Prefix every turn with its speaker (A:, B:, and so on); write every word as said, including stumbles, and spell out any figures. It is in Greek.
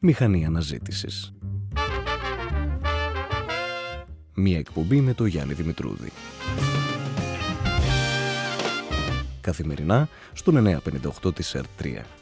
A: Μηχανή αναζήτησης. Μία εκπομπή με το Γιάννη Δημητρούδη. Καθημερινά στον εννιακόσια πενήντα οκτώ της ερ τρία.